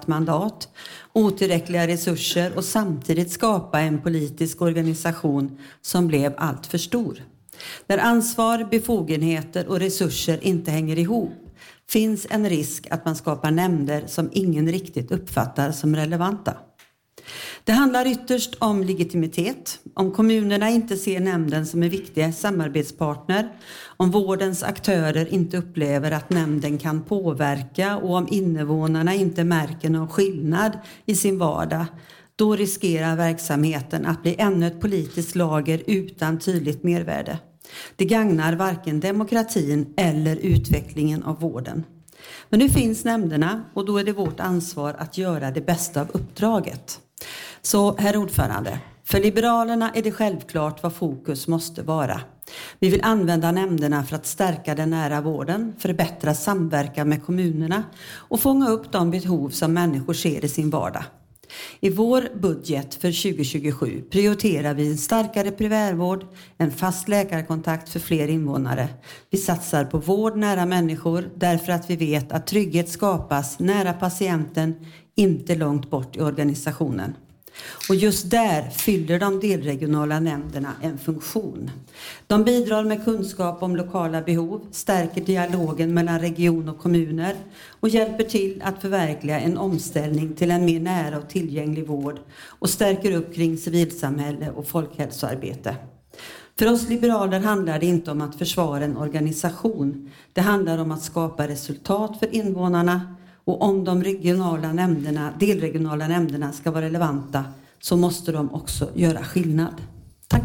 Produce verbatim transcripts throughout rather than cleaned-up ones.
knappt mandat, otillräckliga resurser och samtidigt skapa en politisk organisation som blev allt för stor. Där ansvar, befogenheter och resurser inte hänger ihop finns en risk att man skapar nämnder som ingen riktigt uppfattar som relevanta. Det handlar ytterst om legitimitet, om kommunerna inte ser nämnden som en viktig samarbetspartner, om vårdens aktörer inte upplever att nämnden kan påverka och om invånarna inte märker någon skillnad i sin vardag. Då riskerar verksamheten att bli ännu ett politiskt lager utan tydligt mervärde. Det gagnar varken demokratin eller utvecklingen av vården. Men nu finns nämnderna och då är det vårt ansvar att göra det bästa av uppdraget. Så herr ordförande, för Liberalerna är det självklart vad fokus måste vara. Vi vill använda nämnderna för att stärka den nära vården, förbättra samverkan med kommunerna och fånga upp de behov som människor ser i sin vardag. I vår budget för tjugo tjugosju prioriterar vi en starkare primärvård, en fast läkarkontakt för fler invånare. Vi satsar på vård nära människor därför att vi vet att trygghet skapas nära patienten, inte långt bort i organisationen. Och just där fyller de delregionala nämnderna en funktion. De bidrar med kunskap om lokala behov, stärker dialogen mellan region och kommuner och hjälper till att förverkliga en omställning till en mer nära och tillgänglig vård och stärker upp kring civilsamhälle och folkhälsoarbete. För oss liberaler handlar det inte om att försvara en organisation. Det handlar om att skapa resultat för invånarna. Och om de regionala nämnderna, delregionala nämnderna ska vara relevanta så måste de också göra skillnad. Tack.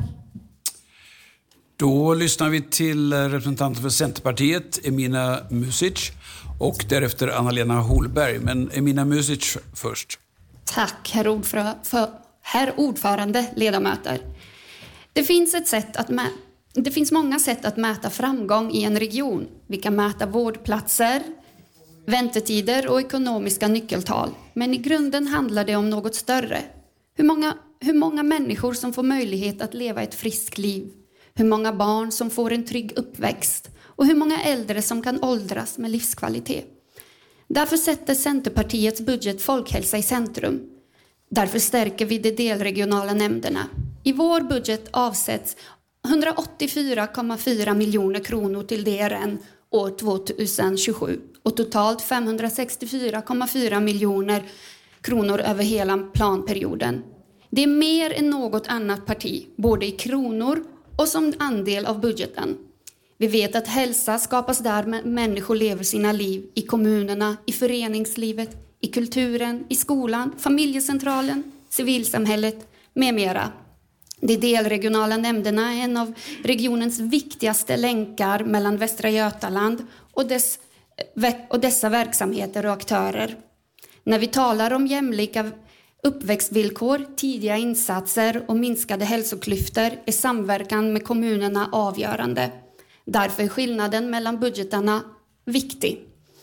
Då lyssnar vi till representanter för Centerpartiet, Emina Music, och därefter Anna-Lena Holberg. Men Emina Music först. Tack, herr, ordför- för, herr ordförande, ledamöter. Det finns, ett sätt att mä- det finns många sätt att mäta framgång i en region. Vi kan mäta vårdplatser, väntetider och ekonomiska nyckeltal. Men i grunden handlar det om något större. Hur många, hur många människor som får möjlighet att leva ett friskt liv. Hur många barn som får en trygg uppväxt. Och hur många äldre som kan åldras med livskvalitet. Därför sätter Centerpartiets budget folkhälsa i centrum. Därför stärker vi de delregionala nämnderna. I vår budget avsätts hundraåttiofyra komma fyra miljoner kronor till D R N år tjugohundratjugosju och totalt femhundrasextiofyra komma fyra miljoner kronor över hela planperioden. Det är mer än något annat parti, både i kronor och som andel av budgeten. Vi vet att hälsa skapas där människor lever sina liv, i kommunerna, i föreningslivet, i kulturen, i skolan, familjecentralen, civilsamhället med mera. De delregionala nämnderna är en av regionens viktigaste länkar mellan Västra Götaland och, dess, och dessa verksamheter och aktörer. När vi talar om jämlika uppväxtvillkor, tidiga insatser och minskade hälsoklyftor är samverkan med kommunerna avgörande. Därför är skillnaden mellan budgetarna viktig.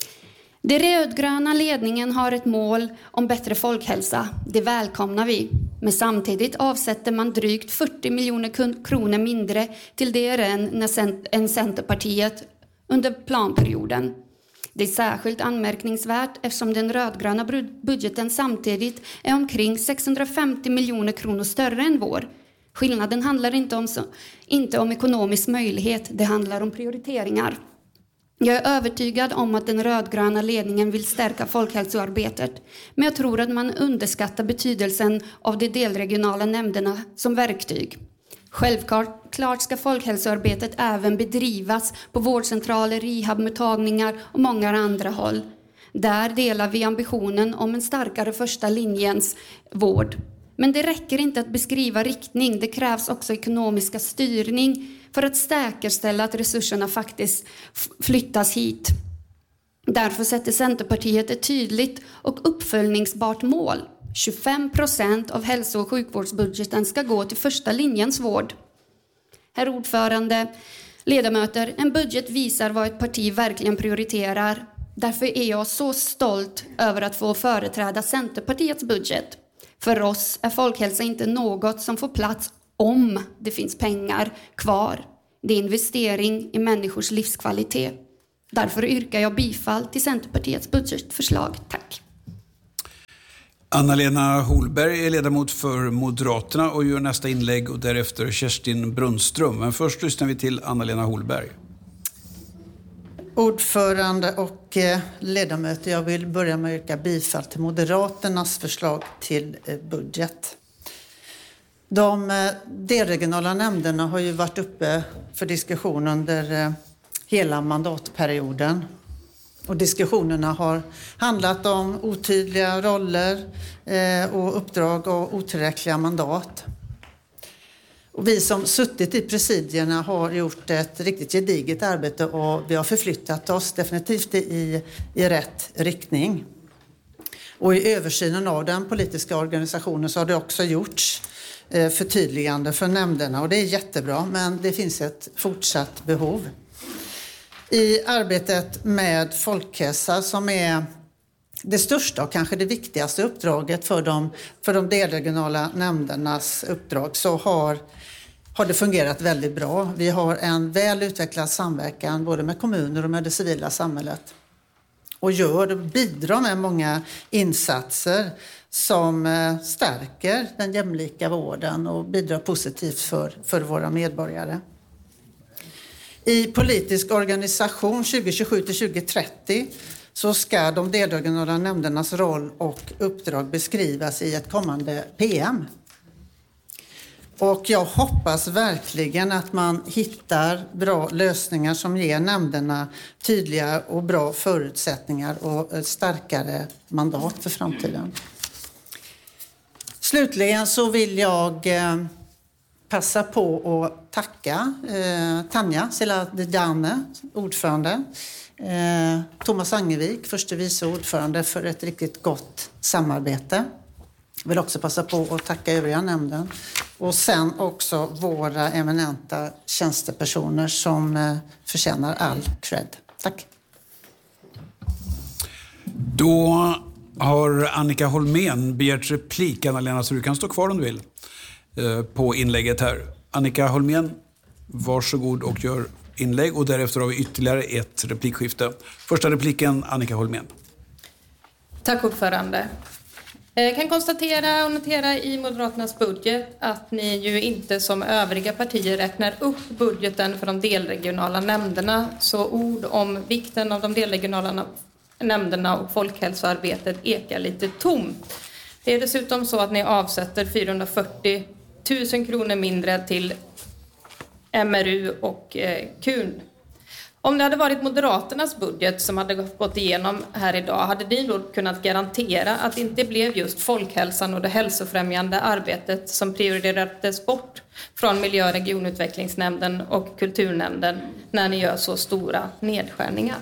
Den rödgröna ledningen har ett mål om bättre folkhälsa. Det välkomnar vi. Men samtidigt avsätter man drygt fyrtio miljoner kronor mindre till D R N än Centerpartiet under planperioden. Det är särskilt anmärkningsvärt eftersom den rödgröna budgeten samtidigt är omkring sexhundrafemtio miljoner kronor större än vår. Skillnaden handlar inte om, inte om ekonomisk möjlighet, det handlar om prioriteringar. Jag är övertygad om att den rödgröna ledningen vill stärka folkhälsoarbetet. Men jag tror att man underskattar betydelsen av de delregionala nämnderna som verktyg. Självklart ska folkhälsoarbetet även bedrivas på vårdcentraler, rehabmottagningar och många andra håll. Där delar vi ambitionen om en starkare första linjens vård. Men det räcker inte att beskriva riktning, det krävs också ekonomiska styrning för att säkerställa att resurserna faktiskt flyttas hit. Därför sätter Centerpartiet ett tydligt och uppföljningsbart mål. tjugofem procent av hälso- och sjukvårdsbudgeten ska gå till första linjens vård. Herr ordförande, ledamöter, en budget visar vad ett parti verkligen prioriterar. Därför är jag så stolt över att få företräda Centerpartiets budget. För oss är folkhälsa inte något som får plats om det finns pengar kvar. Det är investering i människors livskvalitet. Därför yrkar jag bifall till Centerpartiets budgetförslag. Tack. Anna-Lena Holberg är ledamot för Moderaterna och gör nästa inlägg och därefter Kerstin Brunström. Men först lyssnar vi till Anna-Lena Holberg. Ordförande och ledamöter, jag vill börja med att yrka bifall till Moderaternas förslag till budget. De delregionala nämnderna har ju varit uppe för diskussion under hela mandatperioden. Och diskussionerna har handlat om otydliga roller och uppdrag och otillräckliga mandat. Och vi som suttit i presidierna har gjort ett riktigt gediget arbete och vi har förflyttat oss definitivt i, i rätt riktning. Och i översynen av den politiska organisationen så har det också gjorts eh, förtydligande för nämnderna och det är jättebra, men det finns ett fortsatt behov. I arbetet med folkhälsa som är det största och kanske det viktigaste uppdraget för de, för de delregionala nämndernas uppdrag så har, har det fungerat väldigt bra. Vi har en väl utvecklad samverkan både med kommuner och med det civila samhället. Och gör och bidrar med många insatser som stärker den jämlika vården och bidrar positivt för, för våra medborgare. I politisk organisation tjugo tjugosju till tjugo trettio så ska de delregionala nämndernas roll och uppdrag beskrivas i ett kommande P M. Och jag hoppas verkligen att man hittar bra lösningar som ger nämnderna tydliga och bra förutsättningar och ett starkare mandat för framtiden. Slutligen så vill jag passa på att tacka eh, Tanja Seladjane, ordförande, eh, Thomas Angervik, förste vice ordförande, för ett riktigt gott samarbete. Jag vill också passa på att tacka övriga nämnden och sen också våra eminenta tjänstepersoner som eh, förtjänar all cred. Tack. Då har Annika Holmén begärt replik, Anna-Lena, så du kan stå kvar om du vill på inlägget här. Annika Holmén, varsågod och gör inlägg och därefter har vi ytterligare ett replikskifte. Första repliken, Annika Holmén. Tack ordförande. Jag kan konstatera och notera i Moderaternas budget att ni ju inte som övriga partier räknar upp budgeten för de delregionala nämnderna. Så ord om vikten av de delregionala nämnderna och folkhälsoarbetet ekar lite tomt. Det är dessutom så att ni avsätter fyrahundrafyrtio tusen kronor mindre till M R U och eh, K U N. Om det hade varit Moderaternas budget som hade gått igenom här idag, hade ni då kunnat garantera att det inte blev just folkhälsan och det hälsofrämjande arbetet som prioriterades bort från miljö- och regionutvecklingsnämnden och kulturnämnden när ni gör så stora nedskärningar?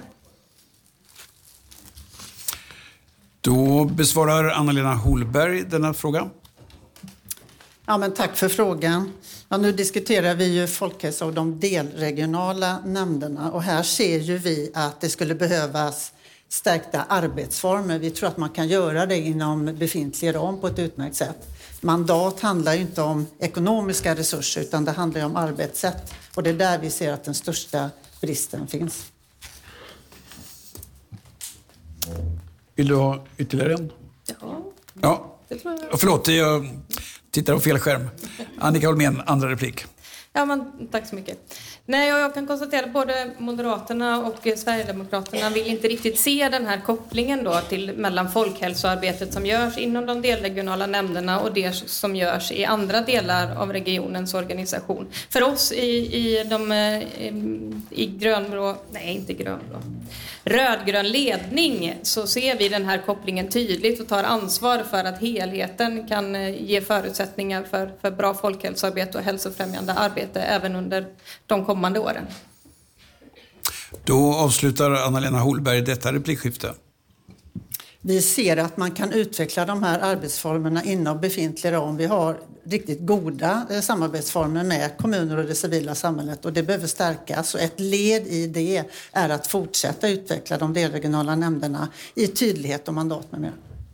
Då besvarar Anna-Lena Holberg denna fråga. Ja, men tack för frågan. Ja, nu diskuterar vi ju folkhälsa och de delregionala nämnderna och här ser ju vi att det skulle behövas stärkta arbetsformer. Vi tror att man kan göra det inom befintlig ram på ett utmärkt sätt. Mandat handlar ju inte om ekonomiska resurser utan det handlar ju om arbetssätt och det är där vi ser att den största bristen finns. Vill du ha ytterligare en? Ja, Ja. det tror jag. Förlåt, jag tittar på fel skärm. Annika Holmén, andra replik. Ja, men, tack så mycket. Nej, jag kan konstatera att både Moderaterna och Sverigedemokraterna vill inte riktigt se den här kopplingen då till mellan folkhälsoarbetet som görs inom de delregionala nämnderna och det som görs i andra delar av regionens organisation. För oss i, i, de, i grönblå, nej inte grönblå, rödgrön ledning så ser vi den här kopplingen tydligt och tar ansvar för att helheten kan ge förutsättningar för, för bra folkhälsoarbete och hälsofrämjande arbete även under de kommande åren. Då avslutar Anna-Lena Holberg detta replikskifte. Vi ser att man kan utveckla de här arbetsformerna inom befintlig ram. Vi har riktigt goda samarbetsformer med kommuner och det civila samhället och det behöver stärkas. Och ett led i det är att fortsätta utveckla de delregionala nämnderna i tydlighet och mandat med mer.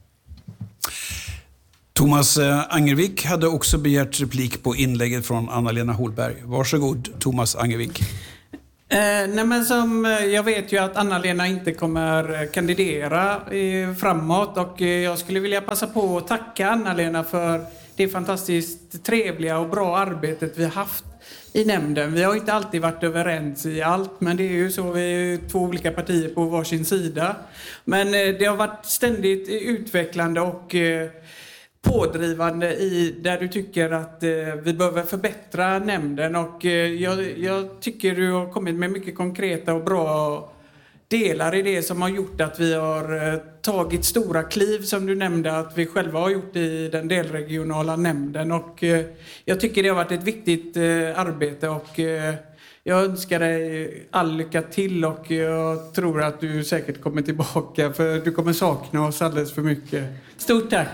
Thomas Angervik hade också begärt replik på inlägget från Anna-Lena Holberg. Varsågod, Thomas Angervik. Eh, nej men som, jag vet ju att Anna-Lena inte kommer kandidera eh, framåt och eh, jag skulle vilja passa på att tacka Anna-Lena för det fantastiskt trevliga och bra arbetet vi har haft i nämnden. Vi har inte alltid varit överens i allt, men det är ju så, vi är ju två olika partier på varsin sida. Men eh, det har varit ständigt utvecklande och eh, pådrivande i där du tycker att eh, vi behöver förbättra nämnden och eh, jag, jag tycker du har kommit med mycket konkreta och bra delar i det som har gjort att vi har eh, tagit stora kliv som du nämnde att vi själva har gjort i den delregionala nämnden och eh, jag tycker det har varit ett viktigt eh, arbete och eh, jag önskar dig all lycka till och jag tror att du säkert kommer tillbaka för du kommer sakna oss alldeles för mycket. Stort tack!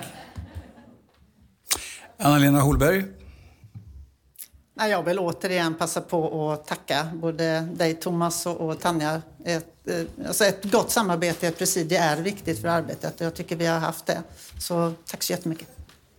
Anna-Lena Holberg. Jag vill återigen passa på att tacka både dig Thomas och, och Tanja. Ett, alltså ett gott samarbete i ett presidie är viktigt för arbetet och jag tycker vi har haft det. Så tack så jättemycket.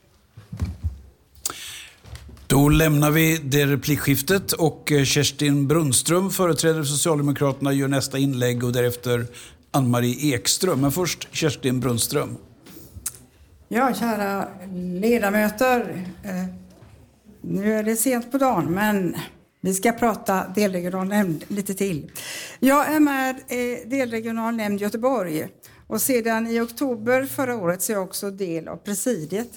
Då lämnar vi det replikskiftet och Kerstin Brunström, företrädare för Socialdemokraterna, gör nästa inlägg och därefter Ann-Marie Ekström. Men först Kerstin Brunström. Ja, kära ledamöter. Nu är det sent på dagen, men vi ska prata delregional nämnd lite till. Jag är med i delregional nämnd Göteborg och sedan i oktober förra året så är jag också del av presidiet.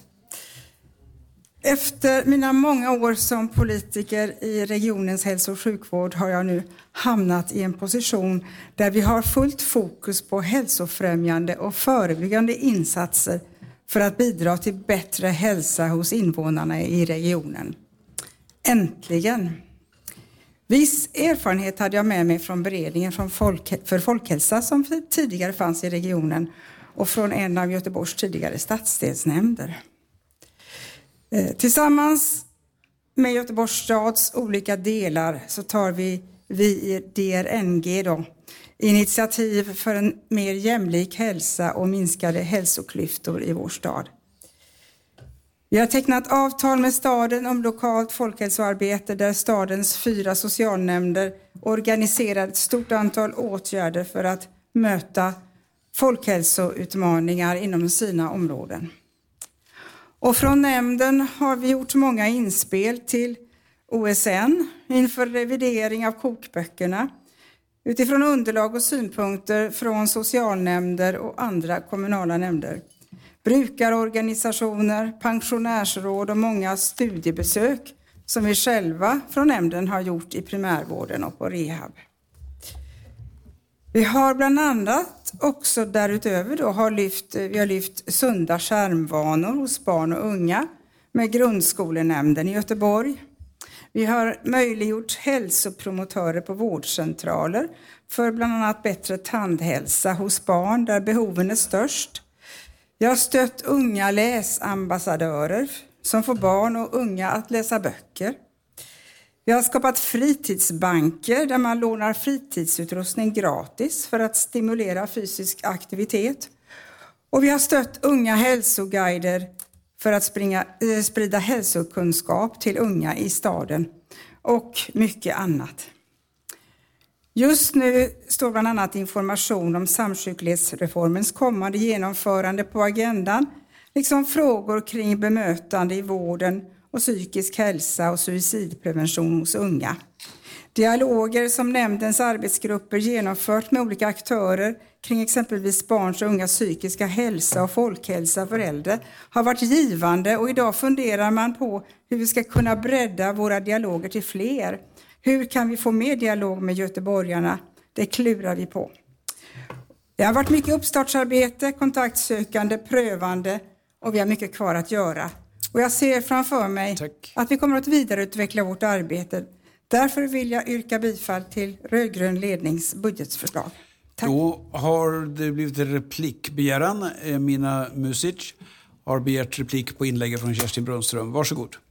Efter mina många år som politiker i regionens hälso- och sjukvård har jag nu hamnat i en position där vi har fullt fokus på hälsofrämjande och förebyggande insatser för att bidra till bättre hälsa hos invånarna i regionen. Äntligen! Viss erfarenhet hade jag med mig från beredningen från folk, för folkhälsa som tidigare fanns i regionen och från en av Göteborgs tidigare stadsdelsnämnder. Eh, tillsammans med Göteborgs stads olika delar så tar vi, vi i D R N G då, initiativ för en mer jämlik hälsa och minskade hälsoklyftor i vår stad. Vi har tecknat avtal med staden om lokalt folkhälsoarbete där stadens fyra socialnämnder organiserar ett stort antal åtgärder för att möta folkhälsoutmaningar inom sina områden. Och från nämnden har vi gjort många inspel till O S N inför revidering av kokböckerna utifrån underlag och synpunkter från socialnämnder och andra kommunala nämnder, brukarorganisationer, pensionärsråd och många studiebesök som vi själva från nämnden har gjort i primärvården och på rehab. Vi har bland annat också därutöver då har lyft, vi har lyft sunda skärmvanor hos barn och unga med grundskolenämnden i Göteborg. Vi har möjliggjort hälsopromotörer på vårdcentraler för bland annat bättre tandhälsa hos barn där behoven är störst. Vi har stött unga läsambassadörer som får barn och unga att läsa böcker. Vi har skapat fritidsbanker där man lånar fritidsutrustning gratis för att stimulera fysisk aktivitet. Och vi har stött unga hälsoguider för att springa, eh, sprida hälsokunskap till unga i staden och mycket annat. Just nu står bland annat information om samsjuklighetsreformens kommande genomförande på agendan, liksom frågor kring bemötande i vården och psykisk hälsa och suicidprevention hos unga. Dialoger som nämndens arbetsgrupper genomfört med olika aktörer kring exempelvis barns och ungas psykiska hälsa och folkhälsa för äldre har varit givande och idag funderar man på hur vi ska kunna bredda våra dialoger till fler. Hur kan vi få mer dialog med göteborgarna? Det klurar vi på. Det har varit mycket uppstartsarbete, kontaktsökande, prövande och vi har mycket kvar att göra. Och jag ser framför mig Tack. att vi kommer att vidareutveckla vårt arbete. Därför vill jag yrka bifall till rödgrön lednings budgetförslag. Tack. Då har det blivit en replikbegäran. Mina Music har begärt replik på inlägget från Kerstin Brunström. Varsågod.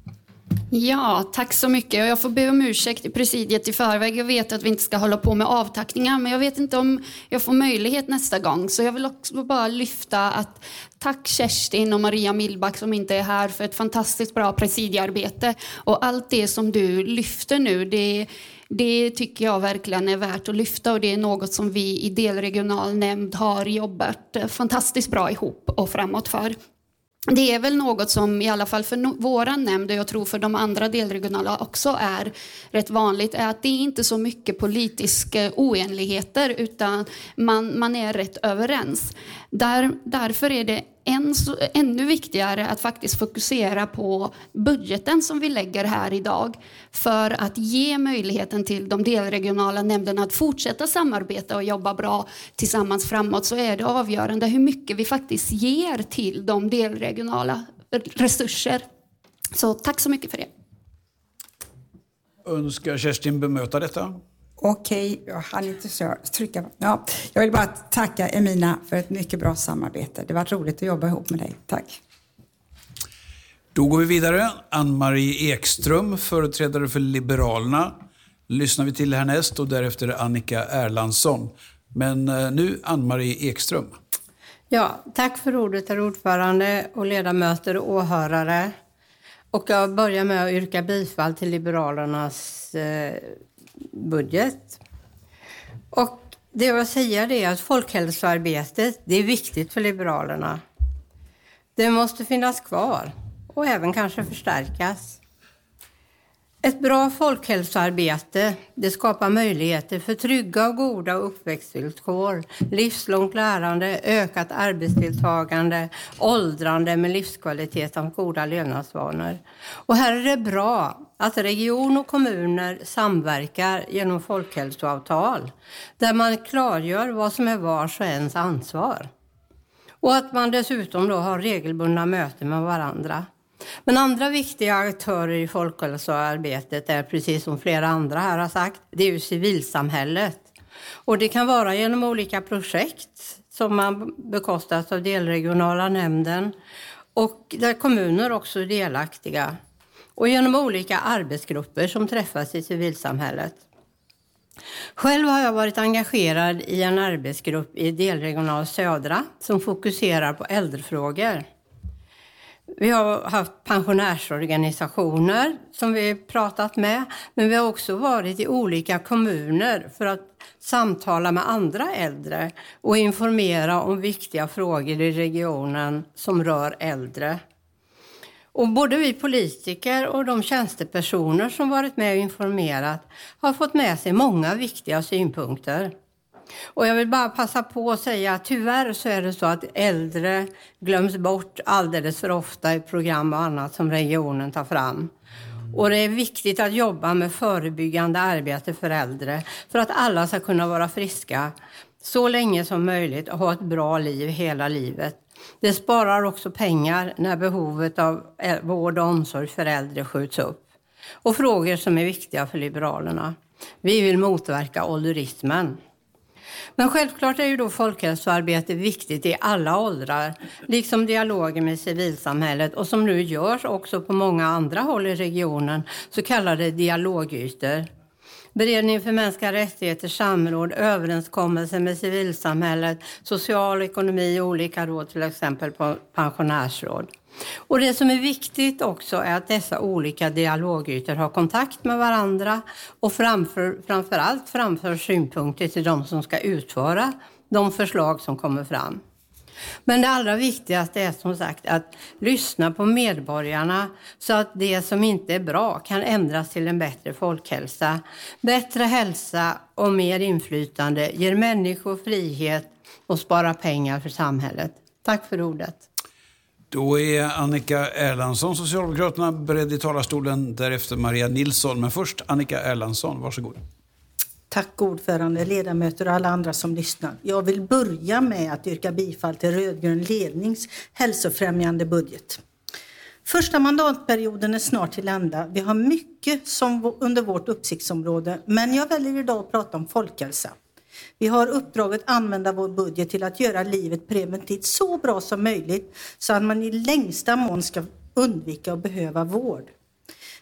Ja, tack så mycket. Jag får be om ursäkt i presidiet i förväg. Jag vet att vi inte ska hålla på med avtackningar, men jag vet inte om jag får möjlighet nästa gång. Så jag vill också bara lyfta att tack Kerstin och Maria Millback som inte är här för ett fantastiskt bra presidiearbete. Och allt det som du lyfter nu, det, det tycker jag verkligen är värt att lyfta. Och det är något som vi i delregional nämnd har jobbat fantastiskt bra ihop och framåt för. Det är väl något som i alla fall för no- våran nämnd och jag tror för de andra delregionala också är rätt vanligt, är att det är inte så mycket politiska oenligheter utan man, man är rätt överens. Där, därför är det än så, ännu viktigare att faktiskt fokusera på budgeten som vi lägger här idag för att ge möjligheten till de delregionala nämnderna att fortsätta samarbeta och jobba bra tillsammans framåt. Så är det avgörande hur mycket vi faktiskt ger till de delregionala resurser. Så tack så mycket för det. Önskar Kerstin bemöta detta? Okej, jag hann inte så trycka. Ja, jag vill bara tacka Emina för ett mycket bra samarbete. Det var roligt att jobba ihop med dig. Tack. Då går vi vidare. Ann-Marie Ekström, företrädare för Liberalerna, lyssnar vi till härnäst och därefter Annika Erlandsson. Men nu Ann-Marie Ekström. Ja, tack för ordet, herr ordförande och ledamöter och åhörare. Och jag börjar med att yrka bifall till Liberalernas eh, budget. Och det jag säger är att folkhälsoarbetet, det är viktigt för Liberalerna. Det måste finnas kvar och även kanske förstärkas. Ett bra folkhälsoarbete, det skapar möjligheter för trygga och goda uppväxtvillkor, livslångt lärande, ökat arbetsdeltagande, åldrande med livskvalitet och goda levnadsvanor. Och här är det bra att region och kommuner samverkar genom folkhälsoavtal där man klargör vad som är vars och ens ansvar. Och att man dessutom då har regelbundna möten med varandra. Men andra viktiga aktörer i folkhälsoarbetet är, precis som flera andra här har sagt, det är ju civilsamhället. Och det kan vara genom olika projekt som man bekostas av delregionala nämnden och där kommuner också är delaktiga. Och genom olika arbetsgrupper som träffas i civilsamhället. Själv har jag varit engagerad i en arbetsgrupp i delregional södra som fokuserar på äldrefrågor. Vi har haft pensionärsorganisationer som vi pratat med, men vi har också varit i olika kommuner för att samtala med andra äldre och informera om viktiga frågor i regionen som rör äldre. Och både vi politiker och de tjänstepersoner som varit med och informerat har fått med sig många viktiga synpunkter. Och jag vill bara passa på att säga att tyvärr så är det så att äldre glöms bort alldeles för ofta i program och annat som regionen tar fram. Och det är viktigt att jobba med förebyggande arbete för äldre för att alla ska kunna vara friska så länge som möjligt och ha ett bra liv hela livet. Det sparar också pengar när behovet av vård och omsorg för äldre skjuts upp. Och frågor som är viktiga för Liberalerna. Vi vill motverka ålderismen. Men självklart är ju då folkhälsoarbete viktigt i alla åldrar, liksom dialogen med civilsamhället och som nu görs också på många andra håll i regionen, så kallade dialogytor. Beredningen för mänskliga rättigheter, samråd, överenskommelser med civilsamhället, social ekonomi och olika råd, till exempel på pensionärsråd. Och det som är viktigt också är att dessa olika dialogytor har kontakt med varandra och framför, framförallt framför synpunkter till de som ska utföra de förslag som kommer fram. Men det allra viktigaste är som sagt att lyssna på medborgarna så att det som inte är bra kan ändras till en bättre folkhälsa. Bättre hälsa och mer inflytande ger människor frihet och sparar pengar för samhället. Tack för ordet. Då är Annika Erlandsson, Socialdemokraterna, beredd i talarstolen, därefter Maria Nilsson. Men först Annika Erlandsson, varsågod. Tack ordförande, ledamöter och alla andra som lyssnar. Jag vill börja med att yrka bifall till rödgrön lednings hälsofrämjande budget. Första mandatperioden är snart till ända. Vi har mycket som under vårt uppsiktsområde, men jag väljer idag att prata om folkhälsa. Vi har uppdraget att använda vår budget till att göra livet preventivt så bra som möjligt så att man i längsta mån ska undvika att behöva vård.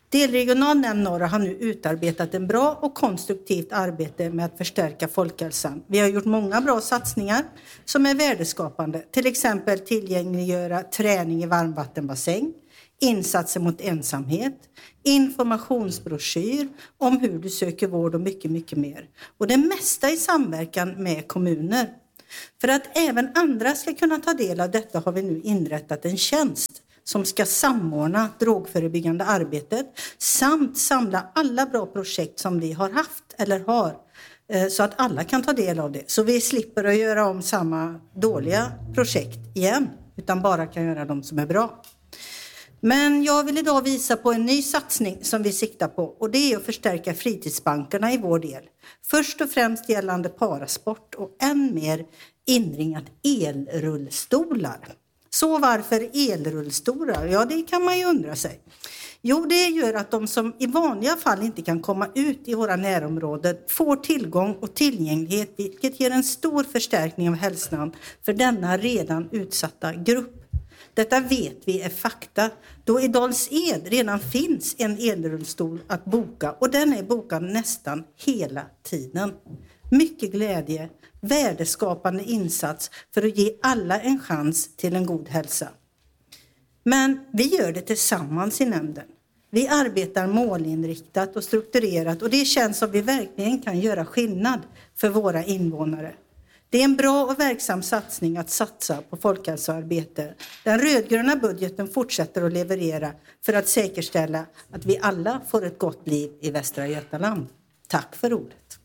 Delregionalnämnd Norra har nu utarbetat en bra och konstruktivt arbete med att förstärka folkhälsan. Vi har gjort många bra satsningar som är värdeskapande. Till exempel tillgängliggöra träning i varmvattenbassäng, insatser mot ensamhet, informationsbroschyr om hur du söker vård och mycket, mycket mer. Och det mesta i samverkan med kommuner. För att även andra ska kunna ta del av detta har vi nu inrättat en tjänst som ska samordna drogförebyggande arbetet samt samla alla bra projekt som vi har haft eller har så att alla kan ta del av det. Så vi slipper att göra om samma dåliga projekt igen utan bara kan göra de som är bra. Men jag vill idag visa på en ny satsning som vi siktar på och det är att förstärka fritidsbankerna i vår del. Först och främst gällande parasport och än mer inringat elrullstolar. Så varför elrullstolar? Ja, det kan man ju undra sig. Jo, det gör att de som i vanliga fall inte kan komma ut i våra närområden får tillgång och tillgänglighet, vilket ger en stor förstärkning av hälsan för denna redan utsatta grupp. Detta vet vi är fakta, då i Dals-Ed redan finns en elrullstol att boka och den är bokad nästan hela tiden. Mycket glädje, värdeskapande insats för att ge alla en chans till en god hälsa. Men vi gör det tillsammans i nämnden. Vi arbetar målinriktat och strukturerat och det känns som vi verkligen kan göra skillnad för våra invånare. Det är en bra och verksam satsning att satsa på folkhälsoarbete. Den rödgröna budgeten fortsätter att leverera för att säkerställa att vi alla får ett gott liv i Västra Götaland. Tack för ordet.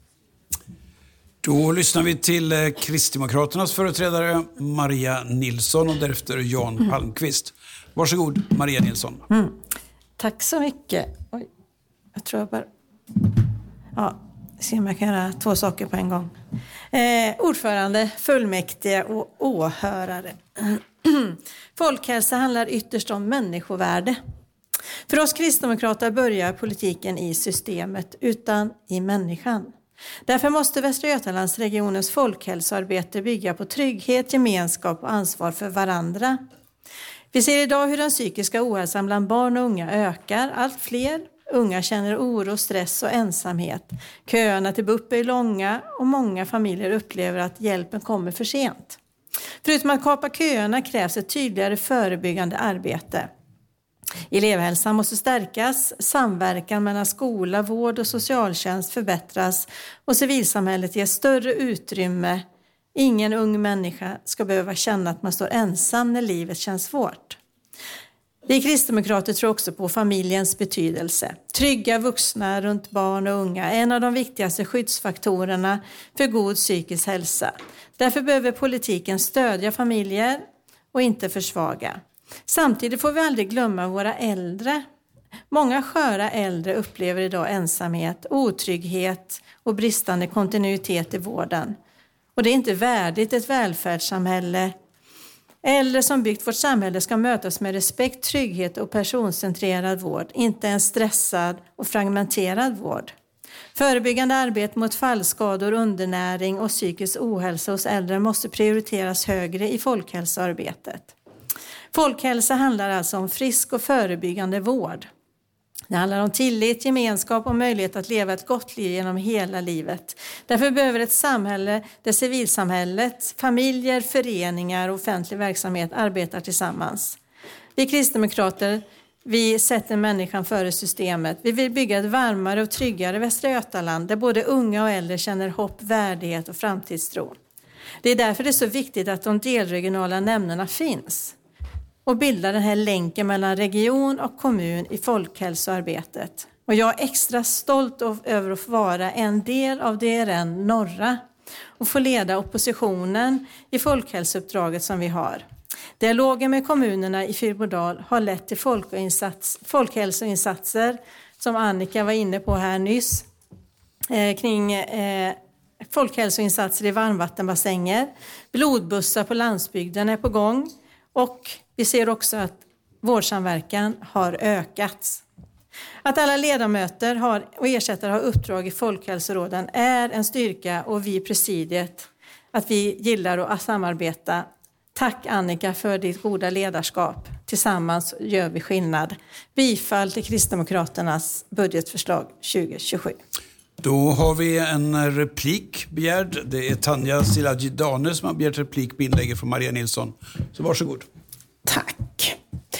Då lyssnar vi till Kristdemokraternas företrädare Maria Nilsson och därefter Jan mm. Palmqvist. Varsågod Maria Nilsson. Mm. Tack så mycket. Oj, jag tror jag bara... Ja, se om jag kan göra två saker på en gång. Eh, ordförande, fullmäktige och åhörare. Folkhälsa handlar ytterst om människovärde. För oss kristdemokrater börjar politiken i systemet utan i människan. Därför måste Västra Götalandsregionens folkhälsoarbete bygga på trygghet, gemenskap och ansvar för varandra. Vi ser idag hur den psykiska ohälsan bland barn och unga ökar. Allt fler unga känner oro, stress och ensamhet. Köerna till B U P är långa och många familjer upplever att hjälpen kommer för sent. Förutom att kapa köerna krävs ett tydligare förebyggande arbete. Elevhälsan måste stärkas, samverkan mellan skola, vård och socialtjänst förbättras och civilsamhället ges större utrymme. Ingen ung människa ska behöva känna att man står ensam när livet känns svårt. Vi kristdemokrater tror också på familjens betydelse. Trygga vuxna runt barn och unga är en av de viktigaste skyddsfaktorerna för god psykisk hälsa. Därför behöver politiken stödja familjer och inte försvaga. Samtidigt får vi aldrig glömma våra äldre. Många sköra äldre upplever idag ensamhet, otrygghet och bristande kontinuitet i vården. Och det är inte värdigt ett välfärdssamhälle. Äldre som byggt vårt samhälle ska mötas med respekt, trygghet och personcentrerad vård, inte en stressad och fragmenterad vård. Förebyggande arbete mot fallskador, undernäring och psykisk ohälsa hos äldre måste prioriteras högre i folkhälsoarbetet. Folkhälsa handlar alltså om frisk och förebyggande vård. Det handlar om tillit, gemenskap och möjlighet att leva ett gott liv genom hela livet. Därför behöver ett samhälle där civilsamhället, familjer, föreningar och offentlig verksamhet arbetar tillsammans. Vi kristdemokrater, vi sätter människan före systemet. Vi vill bygga ett varmare och tryggare Västra Götaland där både unga och äldre känner hopp, värdighet och framtidstro. Det är därför det är så viktigt att de delregionala nämnderna finns och bildar den här länken mellan region och kommun i folkhälsoarbetet. Och jag är extra stolt över att få vara en del av D R N Norra och få leda oppositionen i folkhälsouppdraget som vi har. Dialogen med kommunerna i Fyrbodal har lett till folkinsats, folkhälsoinsatser som Annika var inne på här nyss eh, kring eh, folkhälsoinsatser i varmvattenbassänger. Blodbussar på landsbygden är på gång och vi ser också att vårdsamverkan har ökats. Att alla ledamöter har, och ersättare har uppdrag i folkhälsoråden är en styrka och vi presidiet att vi gillar att samarbeta. Tack Annika för ditt goda ledarskap. tillsammans gör vi skillnad. Bifall till Kristdemokraternas budgetförslag tjugo tjugosju. Då har vi en replik begärd. Det är Tanja Silagi-Dane som har begärt replik på inlägget från Maria Nilsson. Så varsågod. Tack.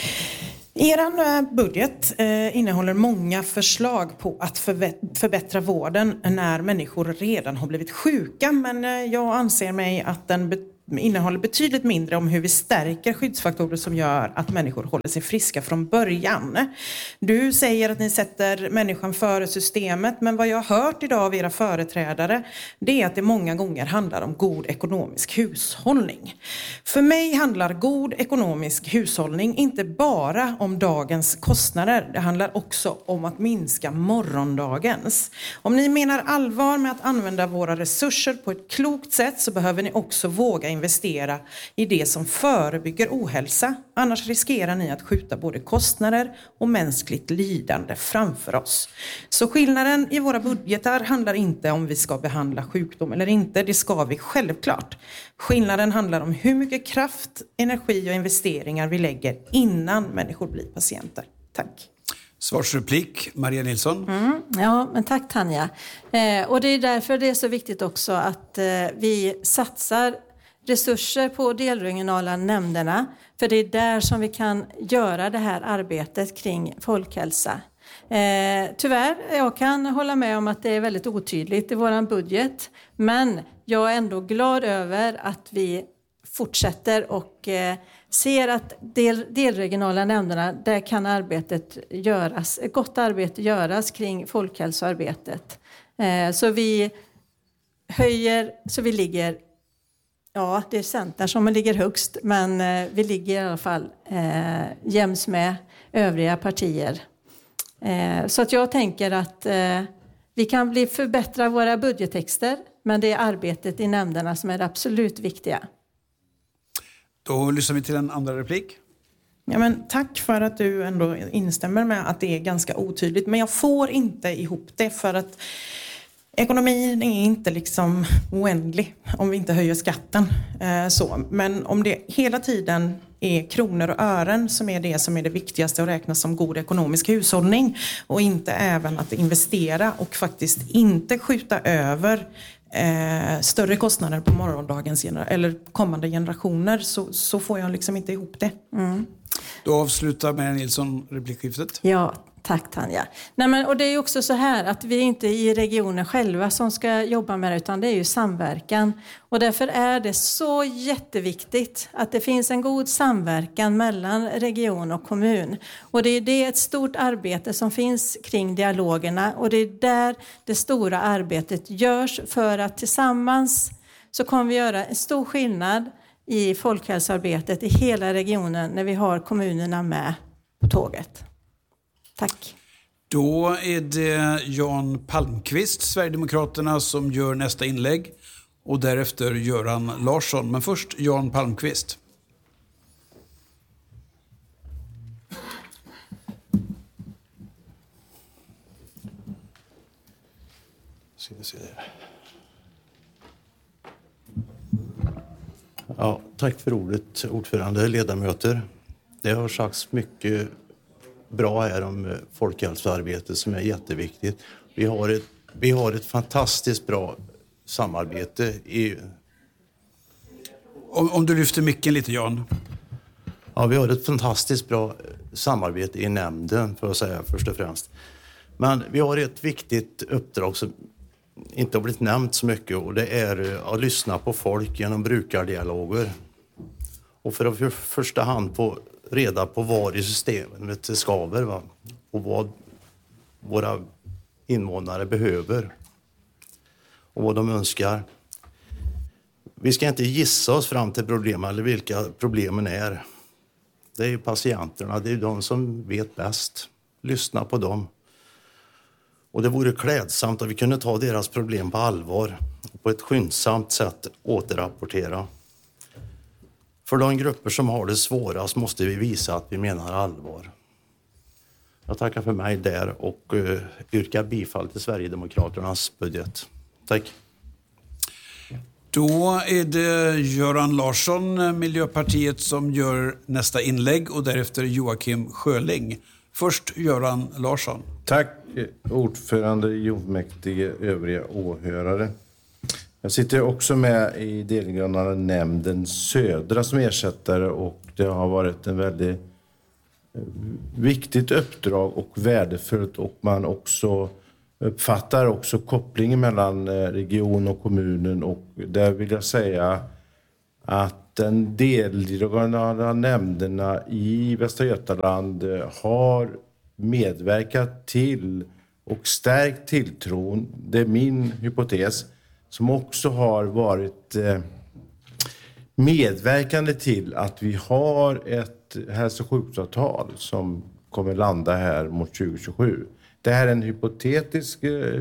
Er budget eh, innehåller många förslag på att förve- förbättra vården när människor redan har blivit sjuka. Men eh, jag anser mig att den be- innehåller betydligt mindre om hur vi stärker skyddsfaktorer som gör att människor håller sig friska från början. Du säger att ni sätter människan före systemet, men vad jag har hört idag av era företrädare, det är att det många gånger handlar om god ekonomisk hushållning. För mig handlar god ekonomisk hushållning inte bara om dagens kostnader, det handlar också om att minska morgondagens. Om ni menar allvar med att använda våra resurser på ett klokt sätt så behöver ni också våga investera i det som förebygger ohälsa. Annars riskerar ni att skjuta både kostnader och mänskligt lidande framför oss. Så skillnaden i våra budgetar handlar inte om vi ska behandla sjukdom eller inte. Det ska vi självklart. Skillnaden handlar om hur mycket kraft, energi och investeringar vi lägger innan människor blir patienter. Tack. Svarsreplik, Maria Nilsson. Mm, ja, men tack Tanja. Eh, och det är därför det är så viktigt också att eh, vi satsar resurser på delregionala nämnderna. För det är där som vi kan göra det här arbetet kring folkhälsa. Eh, tyvärr, jag kan hålla med om att det är väldigt otydligt i våran budget. Men jag är ändå glad över att vi fortsätter och eh, ser att del, delregionala nämnderna, där kan arbetet göras, ett gott arbete göras kring folkhälsoarbetet. Eh, så vi höjer, så vi ligger, ja det är Centern som ligger högst, men eh, vi ligger i alla fall eh, jäms med övriga partier. Eh, så att jag tänker att eh, vi kan bli förbättra våra budgettexter, men det är arbetet i nämnderna som är det absolut viktiga. Då lyssnar vi till en andra replik. Ja, men tack för att du ändå instämmer med att det är ganska otydligt. Men jag får inte ihop det för att ekonomin är inte liksom oändlig om vi inte höjer skatten. Eh, så. Men om det hela tiden är kronor och ören som är det som är det viktigaste att räkna som god ekonomisk hushållning och inte även att investera och faktiskt inte skjuta över Eh, större kostnader på morgondagens gener- eller kommande generationer så, så får jag liksom inte ihop det. Mm. Då avslutar Maria Nilsson replikskiftet. Ja, tack Tanja. Nej, men, och det är också så här att vi inte i regionen själva som ska jobba med det, utan det är ju samverkan. Och därför är det så jätteviktigt att det finns en god samverkan mellan region och kommun. Och det är det ett stort arbete som finns kring dialogerna, och det är där det stora arbetet görs för att tillsammans så kommer vi göra en stor skillnad i folkhälsoarbetet i hela regionen när vi har kommunerna med på tåget. Tack. Då är det Jan Palmqvist, Sverigedemokraterna, som gör nästa inlägg. Och därefter Göran Larsson. Men först Jan Palmqvist. Ska vi se det. Ja, tack för ordet, ordförande, ledamöter. Det har sagts mycket bra här om folkhälsoarbete som är jätteviktigt. Vi har ett, vi har ett fantastiskt bra samarbete i... Om, om du lyfter micken lite, Jan. Ja, vi har ett fantastiskt bra samarbete i nämnden, för att säga först och främst. Men vi har ett viktigt uppdrag som inte har blivit nämnt så mycket, och det är att lyssna på folk genom brukardialoger. Och för att för första hand få reda på vad i systemet det skaver, va? Och vad våra invånare behöver och vad de önskar. Vi ska inte gissa oss fram till problem eller vilka problemen är. Det är ju patienterna, det är de som vet bäst. Lyssna på dem. Och det vore klädsamt att vi kunde ta deras problem på allvar och på ett skyndsamt sätt återrapportera. För de grupper som har det svårast måste vi visa att vi menar allvar. Jag tackar för mig där och uh, yrkar bifall till Sverigedemokraternas budget. Tack. Då är det Göran Larsson, Miljöpartiet, som gör nästa inlägg och därefter Joakim Sjöling. Först Göran Larsson. Tack ordförande, regionfullmäktige, övriga åhörare. Jag sitter också med i delregionala nämnden Södra som ersättare och det har varit en väldigt viktigt uppdrag och värdefullt och man också uppfattar också kopplingen mellan region och kommunen och där vill jag säga att den delregionala nämnderna i Västra Götaland har medverkat till och stärkt tilltron, det är min hypotes, som också har varit medverkande till att vi har ett hälso- och sjukvårdsavtal som kommer landa här mot tjugo tjugosju. Det här är en hypotetisk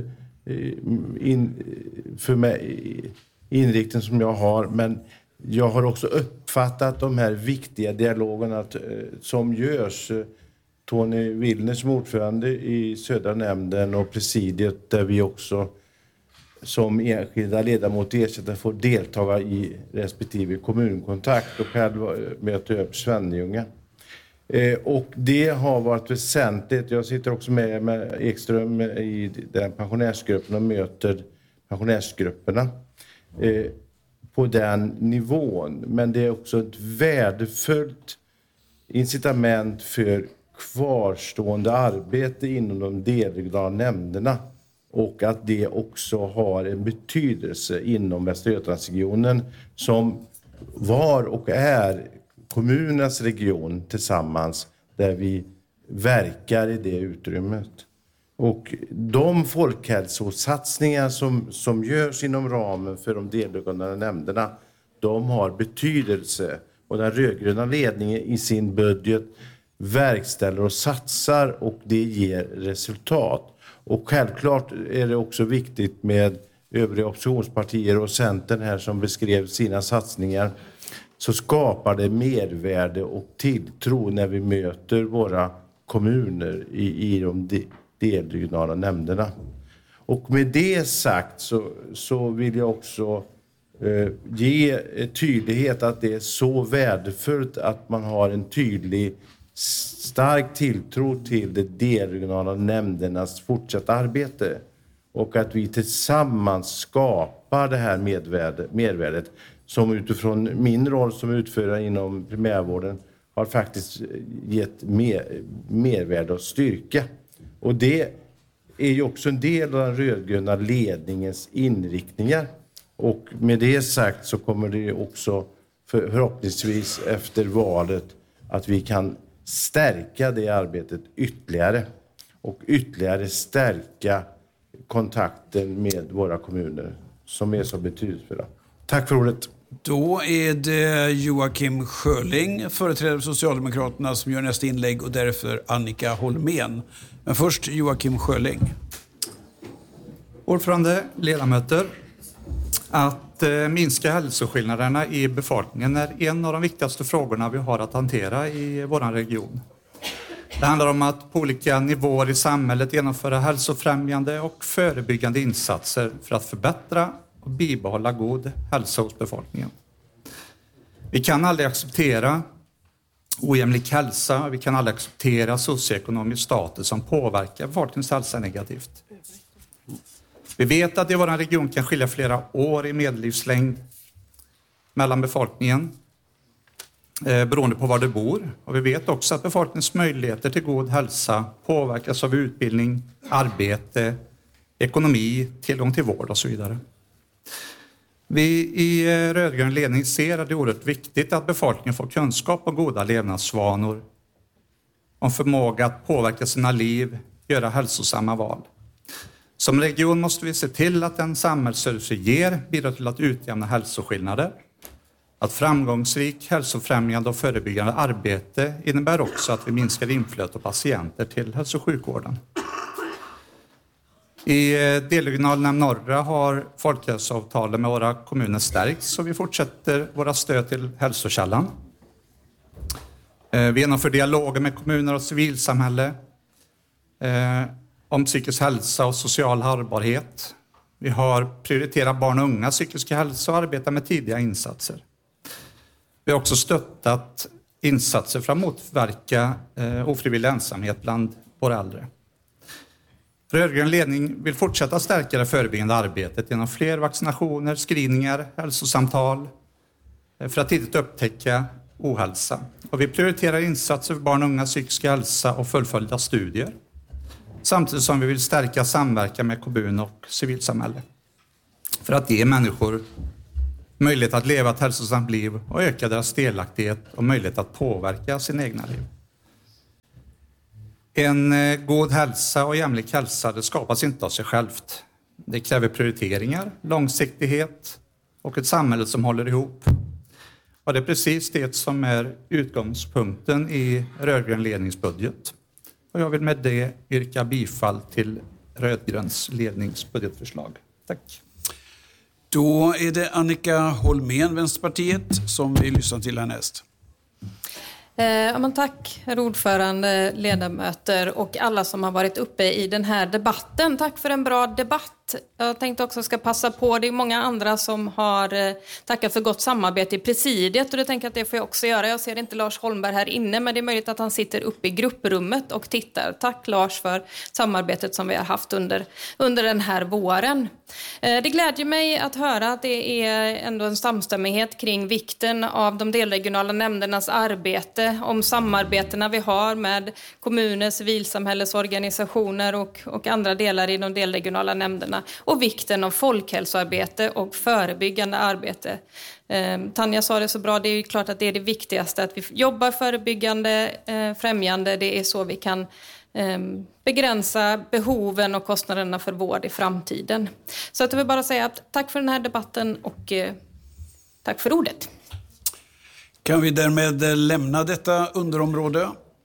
in, för mig, inriktning som jag har, men jag har också uppfattat de här viktiga dialogerna som görs. Tony Willner som ordförande i Södra nämnden och presidiet där vi också som enskilda ledamot ersättare får deltaga i respektive kommunkontakt och själv möta upp Svenljunga. Eh, och det har varit väsentligt. Jag sitter också med, med Ekström i den pensionärsgruppen och möter pensionärsgrupperna eh, på den nivån. Men det är också ett värdefullt incitament för kvarstående arbete inom de delregionala nämnderna och att det också har en betydelse inom Västra Götalandsregionen som var och är kommunernas region tillsammans där vi verkar i det utrymmet. Och de folkhälsosatsningar som, som görs inom ramen för de delregionala nämnderna, de har betydelse och den rödgröna ledningen i sin budget verkställer och satsar och det ger resultat. Och självklart är det också viktigt med övriga oppositionspartier och Centern här som beskrev sina satsningar, så skapar det mervärde och tilltro när vi möter våra kommuner i, i de delregionala nämnderna. Och med det sagt så, så vill jag också eh, ge tydlighet att det är så värdefullt att man har en tydlig stark tilltro till de delregionala nämndernas fortsatta arbete och att vi tillsammans skapar det här mervärde, mervärdet som utifrån min roll som utförare inom primärvården har faktiskt gett mer, mervärde och styrka. Och det är ju också en del av den rödgröna ledningens inriktningar. Och med det sagt så kommer det också för, förhoppningsvis efter valet att vi kan stärka det arbetet ytterligare och ytterligare stärka kontakten med våra kommuner som är så betydelsefulla. Tack för ordet. Då är det Joakim Sjöling, företrädare för Socialdemokraterna, som gör nästa inlägg och därefter Annika Holmén. Men först Joakim Sjöling. Ordförande, ledamöter. Att eh, minska hälsoskillnaderna i befolkningen är en av de viktigaste frågorna vi har att hantera i vår region. Det handlar om att på olika nivåer i samhället genomföra hälsofrämjande och förebyggande insatser för att förbättra och bibehålla god hälsa hos befolkningen. Vi kan aldrig acceptera ojämlik hälsa, vi kan aldrig acceptera socioekonomisk status som påverkar befolkningens hälsa negativt. Vi vet att det i vår region kan skilja flera år i medellivslängd mellan befolkningen eh, beroende på var du bor. Och vi vet också att befolkningens möjligheter till god hälsa påverkas av utbildning, arbete, ekonomi, tillgång till vård och så vidare. Vi i rödgrön ledning ser att det är oerhört viktigt att befolkningen får kunskap om goda levnadsvanor, om förmåga att påverka sina liv, göra hälsosamma val. Som region måste vi se till att den samhällsservice vi ger bidrar till att utjämna hälsoskillnader. Att framgångsrik hälsofrämjande och förebyggande arbete innebär också att vi minskar inflödet av patienter till hälso- och sjukvården. I delregionalnämnd Norra har folkhälsoavtalen med våra kommuner stärkts så vi fortsätter våra stöd till hälsokällan. Vi genomför dialoger med kommuner och civilsamhälle om psykisk hälsa och social hållbarhet. Vi har prioriterat barn och ungas psykiska hälsa och arbetat med tidiga insatser. Vi har också stöttat insatser för att motverka eh, ofrivillig ensamhet bland våra äldre. Rödgrön ledning vill fortsätta stärka det förebyggande arbetet genom fler vaccinationer, screeningar, hälsosamtal eh, för att tidigt upptäcka ohälsa. Och vi prioriterar insatser för barn och ungas psykiska hälsa och fullföljda studier. Samtidigt som vi vill stärka samverkan med kommun och civilsamhälle. För att ge människor möjlighet att leva ett hälsosamt liv och öka deras delaktighet och möjlighet att påverka sin egna liv. En god hälsa och jämlik hälsa, det skapas inte av sig självt. Det kräver prioriteringar, långsiktighet och ett samhälle som håller ihop. Och det är precis det som är utgångspunkten i rödgrön ledningsbudget. Och jag vill med det yrka bifall till rödgröns ledningsbudgetförslag. Tack. Då är det Annika Holmén, Vänsterpartiet, som vi lyssnar till härnäst. Eh, ja, men tack, herr ordförande, ledamöter och alla som har varit uppe i den här debatten. Tack för en bra debatt. Jag tänkte också ska passa på, det är många andra som har eh, tackat för gott samarbete i presidiet och det tänker jag att det får jag också göra. Jag ser inte Lars Holmberg här inne, men det är möjligt att han sitter uppe i grupprummet och tittar. Tack Lars för samarbetet som vi har haft under, under den här våren. Eh, det glädjer mig att höra att det är ändå en samstämmighet kring vikten av de delregionala nämndernas arbete, om samarbetena vi har med kommuner, civilsamhällesorganisationer och, och andra delar i de delregionala nämnderna. Och vikten av folkhälsoarbete och förebyggande arbete. Eh, Tanja sa det så bra, det är ju klart att det är det viktigaste. Att vi jobbar förebyggande, eh, främjande, det är så vi kan eh, begränsa behoven och kostnaderna för vård i framtiden. Så att jag vill bara säga att tack för den här debatten och eh, tack för ordet. Kan vi därmed lämna detta underområde?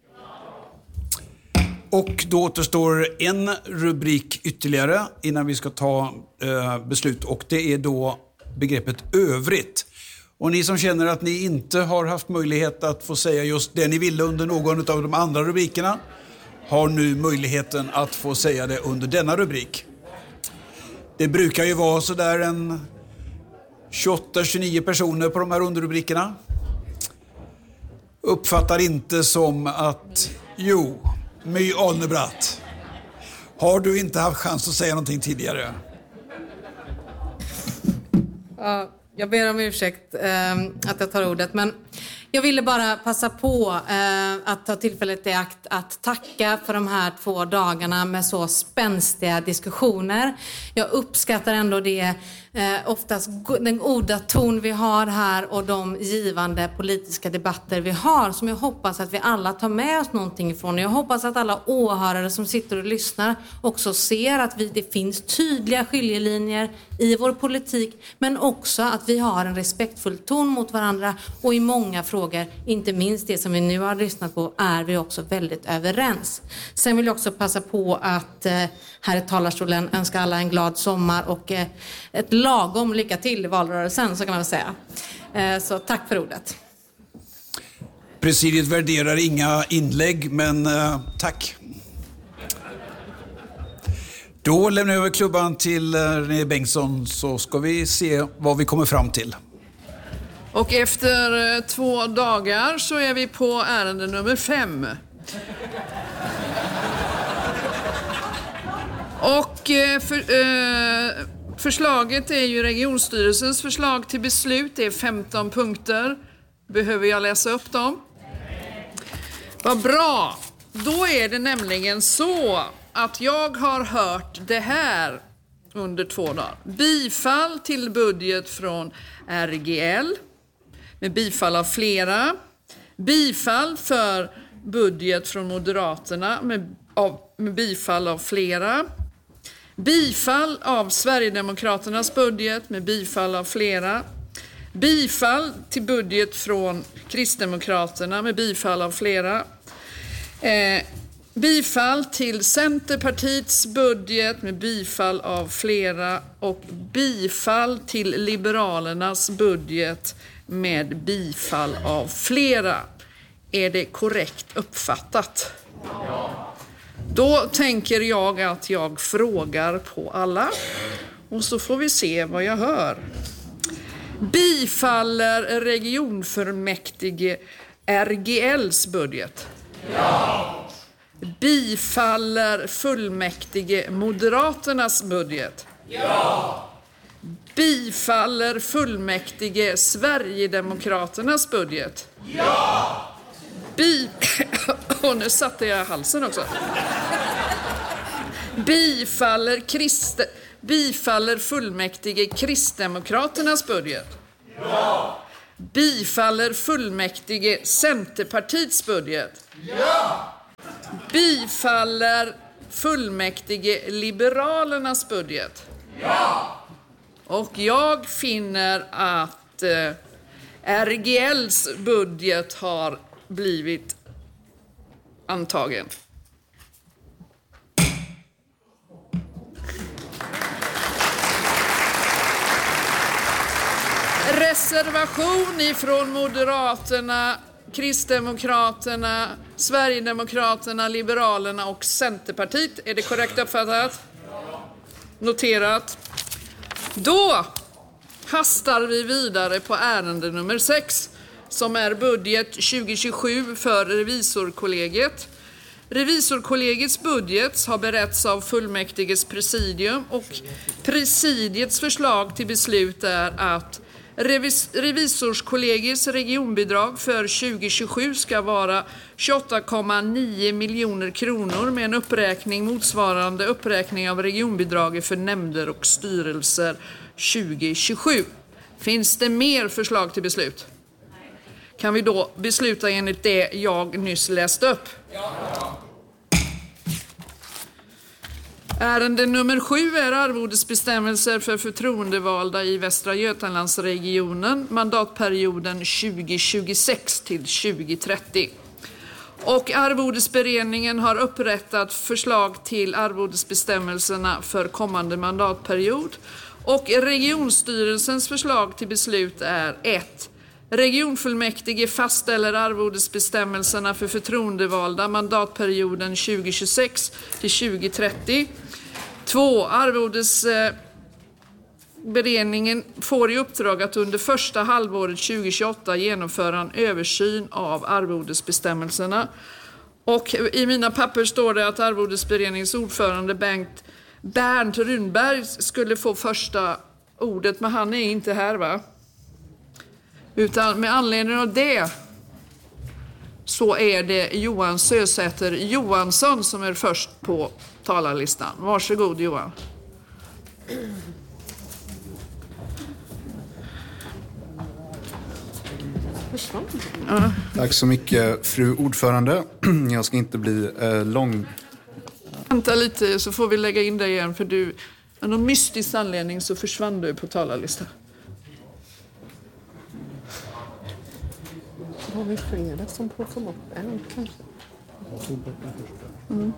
Och då återstår en rubrik ytterligare innan vi ska ta eh, beslut. Och det är då begreppet övrigt. Och ni som känner att ni inte har haft möjlighet att få säga just det ni ville under någon av de andra rubrikerna har nu möjligheten att få säga det under denna rubrik. Det brukar ju vara så där en tjugoåtta tjugonio personer på de här underrubrikerna. Uppfattar inte som att jo... My Alnebratt, har du inte haft chans att säga någonting tidigare? Ja, jag ber om ursäkt eh, att jag tar ordet, men jag ville bara passa på eh, att ta tillfället i akt att tacka för de här två dagarna med så spänstiga diskussioner. Jag uppskattar ändå det, eh, oftast den goda ton vi har här och de givande politiska debatter vi har som jag hoppas att vi alla tar med oss någonting ifrån. Jag hoppas att alla åhörare som sitter och lyssnar också ser att vi, det finns tydliga skiljelinjer i vår politik, men också att vi har en respektfull ton mot varandra och i många frågor, inte minst det som vi nu har lyssnat på, är vi också väldigt överens. Sen vill jag också passa på att eh, här i talarstolen önska alla en glad sommar och eh, ett lagom lycka till i valrörelsen, så kan man väl säga. Eh, så tack för ordet. Presidiet värderar inga inlägg, men eh, tack. Då lämnar jag över klubban till eh, René Bengtsson, så ska vi se vad vi kommer fram till. Och efter två dagar så är vi på ärende nummer fem. Och för, eh, förslaget är ju regionstyrelsens förslag till beslut. Det är femton punkter. Behöver jag läsa upp dem? Vad bra! Då är det nämligen så att jag har hört det här under två dagar. Bifall till budget från R G L. Med bifall av flera. Bifall för budget från Moderaterna med, av, med bifall av flera. Bifall av Sverigedemokraternas budget med bifall av flera. Bifall till budget från Kristdemokraterna med bifall av flera. Eh, bifall till Centerpartiets budget med bifall av flera. Och bifall till Liberalernas budget med bifall av flera. Är det korrekt uppfattat? Ja. Då tänker jag att jag frågar på alla. Och så får vi se vad jag hör. Bifaller regionfullmäktige R G L:s budget? Ja! Bifaller fullmäktige Moderaternas budget? Ja! Bifaller fullmäktige Sverigedemokraternas budget? Ja! Bi... Och nu satte jag halsen också. Bifaller krist... Bifaller fullmäktige Kristdemokraternas budget? Ja! Bifaller fullmäktige Centerpartiets budget? Ja! Bifaller fullmäktige Liberalernas budget? Ja! Och jag finner att eh, R G L:s budget har blivit antagen. Reservation ifrån Moderaterna, Kristdemokraterna, Sverigedemokraterna, Liberalerna och Centerpartiet. Är det korrekt uppfattat? Noterat. Då hastar vi vidare på ärende nummer sex, som är budget tjugo tjugosju för revisorkollegiet. Revisorkollegiets budget har beretts av fullmäktiges presidium och presidiets förslag till beslut är att Revis- revisorskollegiets regionbidrag för tjugo tjugosju ska vara tjugoåtta komma nio miljoner kronor med en uppräkning motsvarande uppräkning av regionbidraget för nämnder och styrelser tjugo tjugosju. Finns det mer förslag till beslut? Kan vi då besluta enligt det jag nyss läste upp? Ja. Ärende nummer sju är arvodesbestämmelser för förtroendevalda i Västra Götalandsregionen, mandatperioden tjugo tjugosex till tjugo trettio. Och arvodesberedningen har upprättat förslag till arvodesbestämmelserna för kommande mandatperiod. Och regionstyrelsens förslag till beslut är ett. Regionfullmäktige fastställer arvodesbestämmelserna för förtroendevalda mandatperioden tjugo tjugosex till tjugo trettio. två. Arvodesberedningen får i uppdrag att under första halvåret tjugo tjugoåtta genomföra en översyn av arvodesbestämmelserna. Och i mina papper står det att arvodesberedningens ordförande Bengt Bernt Runberg skulle få första ordet, men han är inte här, va? Utan med anledning av det så är det Johan Sösäter Johansson som är först på talarlistan. Varsågod Johan. Ja. Tack så mycket fru ordförande. Jag ska inte bli eh, lång. Vänta lite så får vi lägga in dig igen, för du, av någon mystisk anledning så försvann du på talarlistan. Har vi flera som plockar bort en kanske? Mm.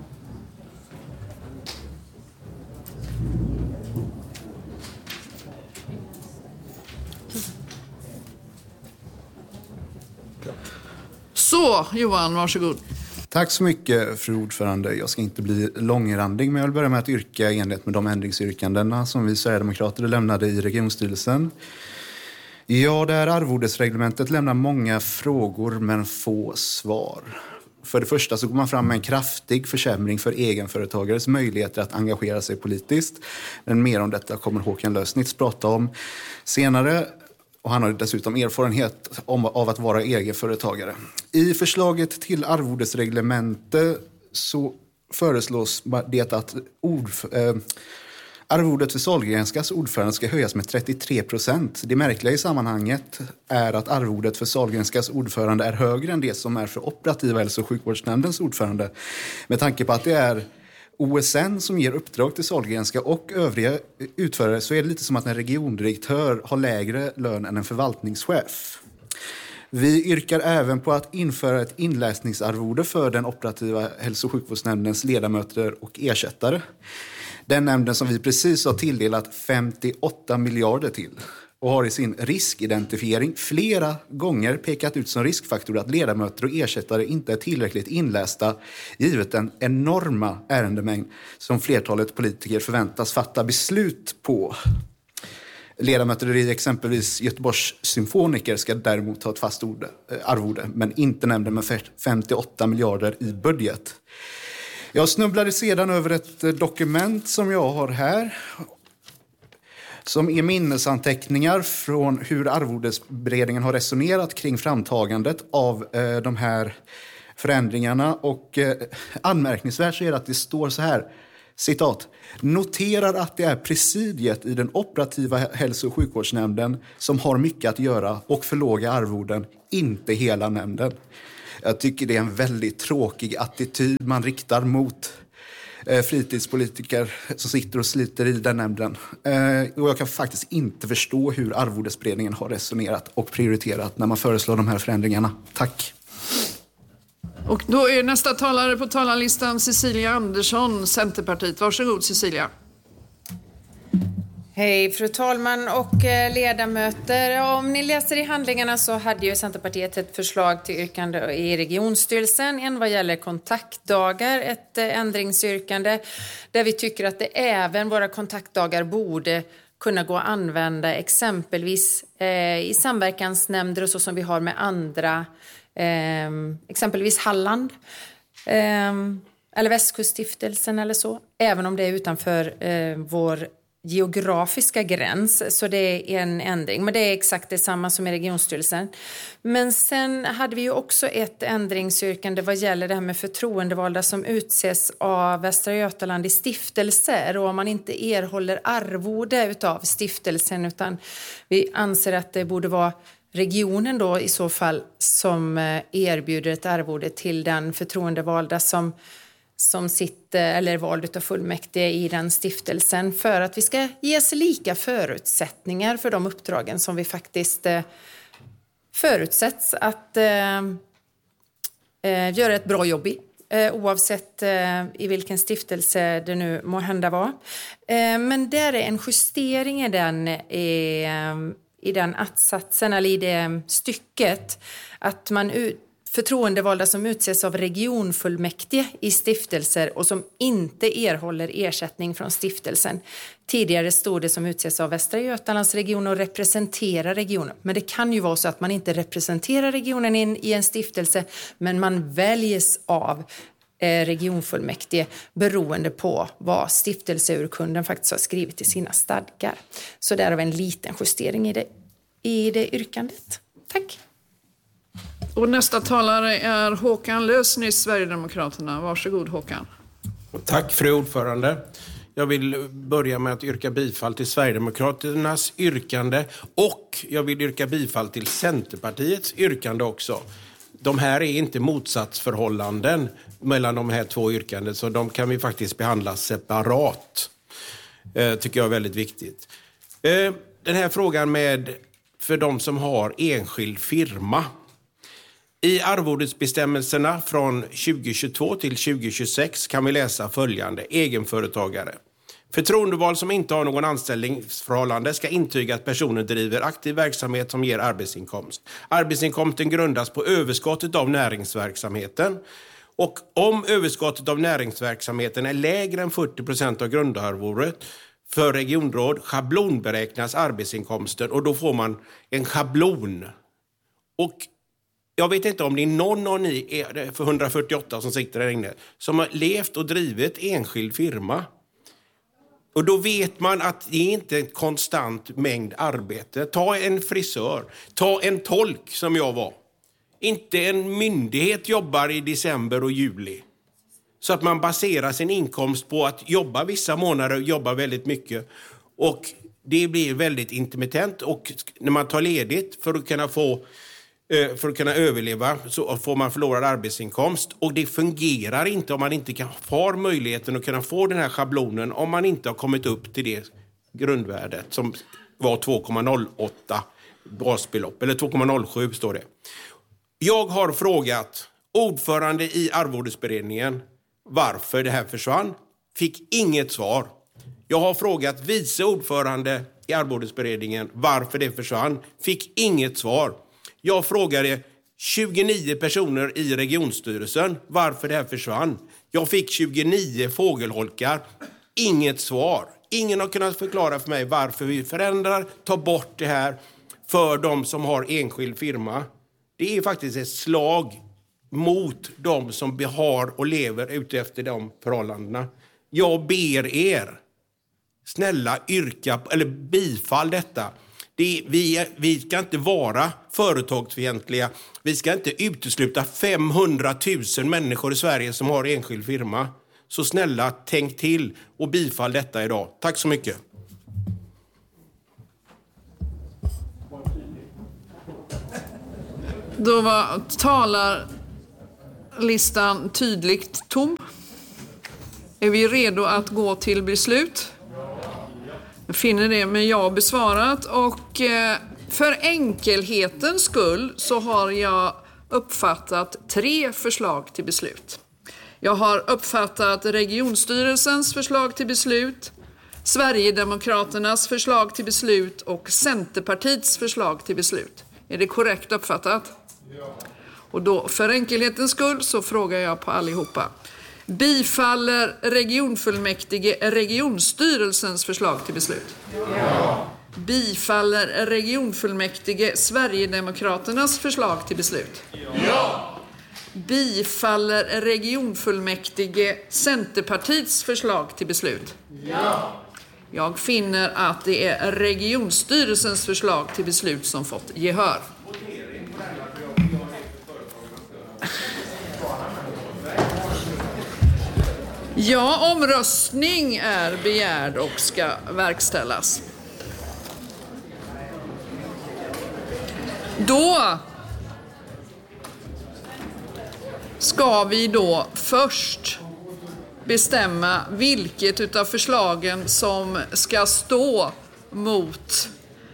Så, Johan, varsågod. Tack så mycket, fru ordförande. Jag ska inte bli långrandig, men jag vill börja med att yrka i enlighet med de ändringsyrkandena som vi Sverigedemokrater lämnade i regionstyrelsen. Ja, det här arvodesreglementet lämnar många frågor men få svar. För det första så går man fram med en kraftig försämring för egenföretagares möjligheter att engagera sig politiskt. Men mer om detta kommer Håkan Lösnitz prata om senare. Och han har dessutom erfarenhet om, av att vara egenföretagare. I förslaget till arvodesreglemente så föreslås det att ord, eh, arvodet för Sahlgrenskas ordförande ska höjas med trettiotre procent. Det märkliga i sammanhanget är att arvodet för Sahlgrenskas ordförande är högre än det som är för operativa hälso- och sjukvårdsnämndens ordförande. Med tanke på att det är O S N som ger uppdrag till Sahlgrenska och övriga utförare så är det lite som att en regiondirektör har lägre lön än en förvaltningschef. Vi yrkar även på att införa ett inläsningsarvode för den operativa hälso- och sjukvårdsnämndens ledamöter och ersättare. Den nämnden som vi precis har tilldelat femtioåtta miljarder till. och har i sin riskidentifiering flera gånger pekat ut som riskfaktor att ledamöter och ersättare inte är tillräckligt inlästa givet den enorma ärendemängd som flertalet politiker förväntas fatta beslut på. Ledamöter i exempelvis Göteborgs symfoniker ska däremot ha ett fast ord, arvode, men inte nämnden med femtioåtta miljarder i budget. Jag snubblade sedan över ett dokument som jag har här, som är minnesanteckningar från hur arvodesberedningen har resonerat kring framtagandet av eh, de här förändringarna. Och eh, anmärkningsvärt så är det att det står så här, citat, noterar att det är presidiet i den operativa hälso- och sjukvårdsnämnden som har mycket att göra och för låga arvoden, inte hela nämnden. Jag tycker det är en väldigt tråkig attityd man riktar mot eh, fritidspolitiker som sitter och sliter i den nämnden. Eh, och jag kan faktiskt inte förstå hur arvodesberedningen har resonerat och prioriterat när man föreslår de här förändringarna. Tack. Och då är nästa talare på talarlistan Cecilia Andersson, Centerpartiet. Varsågod Cecilia. Hej fru talman och eh, ledamöter. Om ni läser i handlingarna så hade ju Centerpartiet ett förslag till yrkande i regionstyrelsen. En vad gäller kontaktdagar, ett eh, ändringsyrkande där vi tycker att det även våra kontaktdagar borde kunna gå att använda exempelvis eh, i samverkansnämnder och så som vi har med andra, eh, exempelvis Halland eh, eller Västkuststiftelsen eller så. Även om det är utanför eh, vår geografiska gräns, så det är en ändring. Men det är exakt detsamma som i regionstyrelsen. Men sen hade vi ju också ett ändringsyrkande vad gäller det här med förtroendevalda som utses av Västra Götaland i stiftelser, och om man inte erhåller arvode utav stiftelsen, utan vi anser att det borde vara regionen då i så fall som erbjuder ett arvode till den förtroendevalda som som sitter eller är vald av fullmäktige i den stiftelsen, för att vi ska ges lika förutsättningar för de uppdragen som vi faktiskt eh, förutsätts att eh, eh, göra ett bra jobb i, eh, oavsett eh, i vilken stiftelse det nu må hända vara. Eh, men där är en justering i den, i, i den attsatsen eller i det stycket att man ut förtroendevalda som utses av regionfullmäktige i stiftelser och som inte erhåller ersättning från stiftelsen. Tidigare stod det som utses av Västra Götalands region och representerar regionen. Men det kan ju vara så att man inte representerar regionen in i en stiftelse, men man väljs av eh, regionfullmäktige beroende på vad stiftelseurkunden faktiskt har skrivit i sina stadgar. Så där har vi en liten justering i det, i det yrkandet. Tack. Och nästa talare är Håkan Lösny, Sverigedemokraterna. Varsågod Håkan. Tack fru ordförande. Jag vill börja med att yrka bifall till Sverigedemokraternas yrkande och jag vill yrka bifall till Centerpartiets yrkande också. De här är inte motsatsförhållanden mellan de här två yrkanden, så de kan vi faktiskt behandla separat. Eh, tycker jag är väldigt viktigt. Eh, den här frågan med för de som har enskild firma. I arvodesbestämmelserna från tjugo tjugotvå till tjugo tjugosex kan vi läsa följande: egenföretagare. Förtroendevald som inte har någon anställningsförhållande ska intyga att personen driver aktiv verksamhet som ger arbetsinkomst. Arbetsinkomsten grundas på överskottet av näringsverksamheten. Och om överskottet av näringsverksamheten är lägre än fyrtio procent av grundarvodet för regionråd schablonberäknas arbetsinkomsten och då får man en schablon. Och jag vet inte om det är någon av ni för hundrafyrtioåtta som sitter där inne som har levt och drivit enskild firma. Och då vet man att det är inte en konstant mängd arbete. Ta en frisör, ta en tolk som jag var. Inte en myndighet jobbar i december och juli. Så att man baserar sin inkomst på att jobba vissa månader och jobba väldigt mycket. Och det blir väldigt intermittent, och när man tar ledigt för att kunna få för att kunna överleva så får man förlorad arbetsinkomst, och det fungerar inte om man inte kan ha möjligheten att kunna få den här schablonen om man inte har kommit upp till det grundvärdet som var två komma noll åtta basbelopp, eller två komma noll sju står det. Jag har frågat ordförande i arvodesberedningen varför det här försvann. Fick inget svar. Jag har frågat vice ordförande i arvodesberedningen varför det försvann. Fick inget svar. Jag frågade tjugonio personer i regionstyrelsen varför det här försvann. Jag fick tjugonio fågelholkar. Inget svar. Ingen har kunnat förklara för mig varför vi förändrar, tar bort det här för de som har enskild firma. Det är faktiskt ett slag mot de som har och lever ute efter de förhållandena. Jag ber er, snälla yrka eller bifall detta. Det är, vi, vi ska inte vara företagsfientliga. Vi ska inte utesluta femhundratusen människor i Sverige som har enskild firma. Så snälla, tänk till och bifall detta idag. Tack så mycket. Då var talarlistan tydligt tom. Är vi redo att gå till beslut? Jag finner det med ja besvarat. Och för enkelhetens skull så har jag uppfattat tre förslag till beslut. Jag har uppfattat regionstyrelsens förslag till beslut, Sverigedemokraternas förslag till beslut och Centerpartiets förslag till beslut. Är det korrekt uppfattat? Ja. Och då för enkelhetens skull så frågar jag på allihopa. Bifaller regionfullmäktige regionstyrelsens förslag till beslut? Ja. Bifaller regionfullmäktige Sverigedemokraternas förslag till beslut? Ja. Bifaller regionfullmäktige Centerpartiets förslag till beslut? Ja. Jag finner att det är regionstyrelsens förslag till beslut som fått gehör. Ja, omröstning är begärd och ska verkställas. Då ska vi då först bestämma vilket utav förslagen som ska stå mot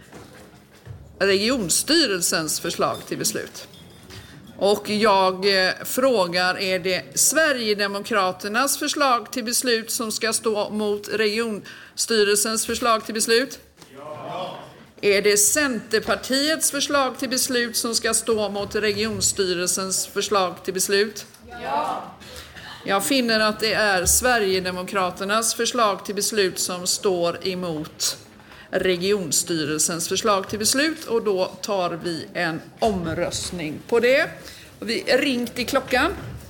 regionstyrelsens förslag till beslut. Och jag frågar, är det Sverigedemokraternas förslag till beslut som ska stå mot regionstyrelsens förslag till beslut? Ja. Är det Centerpartiets förslag till beslut som ska stå mot regionstyrelsens förslag till beslut? Ja. Jag finner att det är Sverigedemokraternas förslag till beslut som står emot regionstyrelsens förslag till beslut, och då tar vi en omröstning på det. Vi ringt i klockan.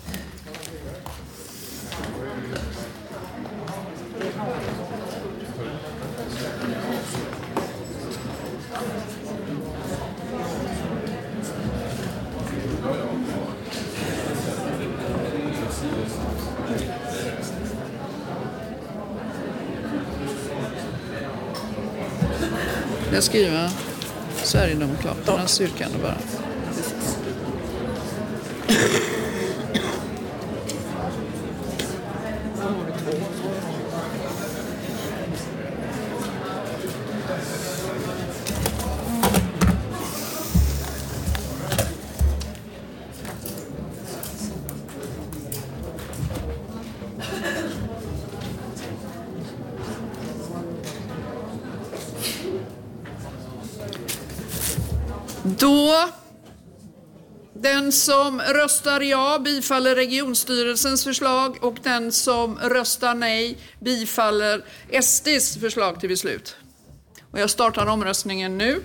Jag skriver Sverigedemokraternas yrkande bara. Då den som röstar ja bifaller regionstyrelsens förslag, och den som röstar nej bifaller S D:s förslag till beslut. Och jag startar omröstningen nu.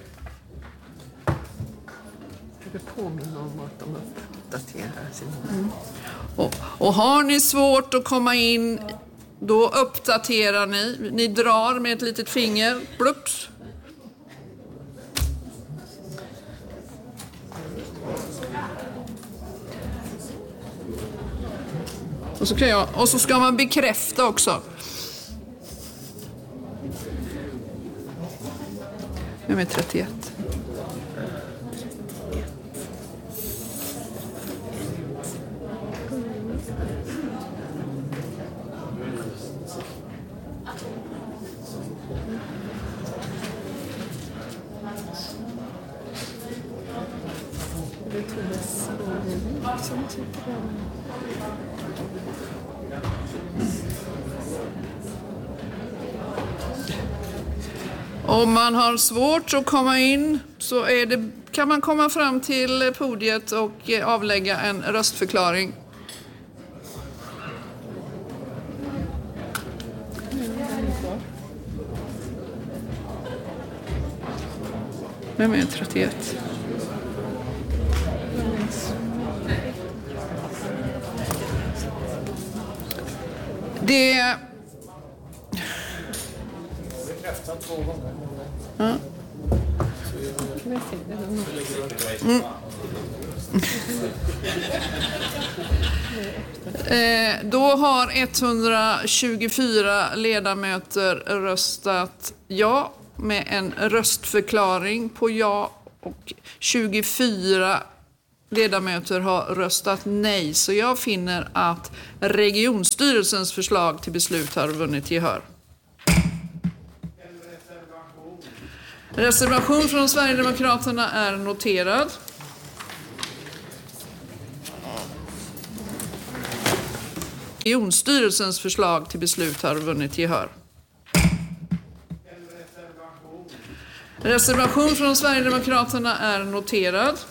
Det påminner om att de uppdaterar sin... Mm. Och, och har ni svårt att komma in, då uppdaterar ni. Ni drar med ett litet finger. Plups. Och så, kan jag, och så ska man bekräfta också. Nummer trettioett. Om man har svårt att komma in så är det, kan man komma fram till podiet och avlägga en röstförklaring. Vem är trettioett? Det... Ja. Mm. eh, då har etthundratjugofyra ledamöter röstat ja med en röstförklaring på ja, och tjugofyra ledamöter har röstat nej. Så jag finner att regionstyrelsens förslag till beslut har vunnit gehör. Reservation från Sverigedemokraterna är noterad. Regionstyrelsens förslag till beslut har vunnit gehör. Reservation från Sverigedemokraterna är noterad.